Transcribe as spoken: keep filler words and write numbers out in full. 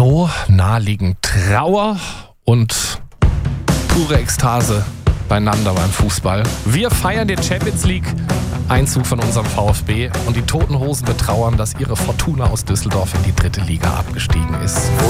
so naheliegend. Trauer und pure Ekstase beieinander beim Fußball. Wir feiern den Champions League Einzug von unserem VfB und die Toten Hosen betrauern, dass ihre Fortuna aus Düsseldorf in die dritte Liga abgestiegen ist.